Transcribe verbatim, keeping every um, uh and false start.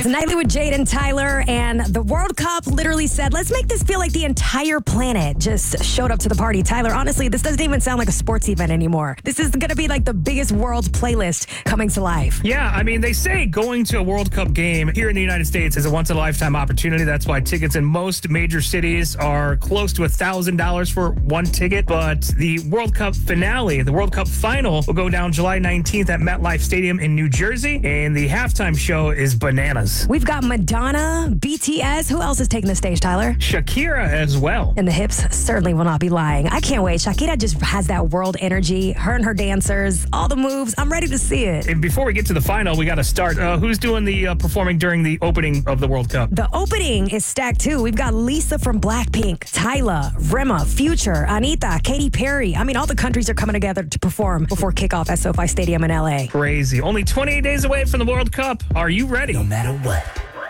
It's Nightly with Jade and Tyler, and the World Cup literally said, let's make this feel like the entire planet just showed up to the party. Tyler, honestly, this doesn't even sound like a sports event anymore. This is going to be like the biggest world playlist coming to life. Yeah, I mean, they say going to a World Cup game here in the United States is a once-in-a-lifetime opportunity. That's why tickets in most major cities are close to one thousand dollars for one ticket. But the World Cup finale, the World Cup final, will go down July nineteenth at MetLife Stadium in New Jersey, and the halftime show is bananas. We've got Madonna, B T S. Who else is taking the stage, Tyler? Shakira as well. And the hips certainly will not be lying. I can't wait. Shakira just has that world energy. Her and her dancers, all the moves. I'm ready to see it. And before we get to the final, we got to start. Uh, who's doing the uh, performing during the opening of the World Cup? The opening is stacked too. We've got Lisa from Blackpink, Tyla, Rema, Future, Anita, Katy Perry. I mean, all the countries are coming together to perform before kickoff at SoFi Stadium in L A. Crazy. Only twenty-eight days away from the World Cup. Are you ready? No matter what.